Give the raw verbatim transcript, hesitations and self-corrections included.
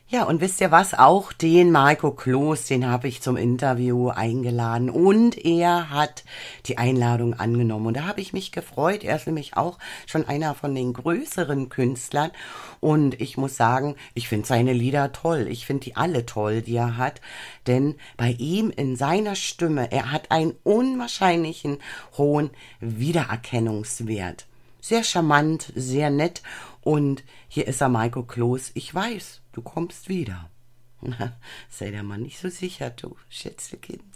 Ja, und wisst ihr was? Auch den Marco Kloß, den habe ich zum Interview eingeladen und er hat die Einladung angenommen. Und da habe ich mich gefreut. Er ist nämlich auch schon einer von den größeren Künstlern. Und ich muss sagen, ich finde seine Lieder toll. Ich finde die alle toll, die er hat. Denn bei ihm in seiner Stimme, er hat einen unwahrscheinlichen hohen Wiedererkennungswert. Sehr charmant, sehr nett. Und hier ist er, Marco Kloß. Ich weiß, du kommst wieder. Sei dir mal nicht so sicher, du Schätzlekind.